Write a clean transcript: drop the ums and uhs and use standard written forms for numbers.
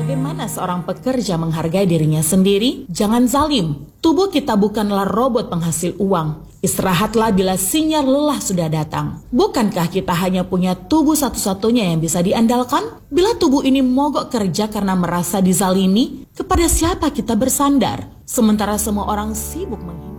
Bagaimana seorang pekerja menghargai dirinya sendiri? Jangan zalim. Tubuh kita bukanlah robot penghasil uang. Istirahatlah bila sinyal lelah sudah datang. Bukankah kita hanya punya tubuh satu-satunya yang bisa diandalkan? Bila tubuh ini mogok kerja karena merasa dizalimi, kepada siapa kita bersandar? Sementara semua orang sibuk menghidupi.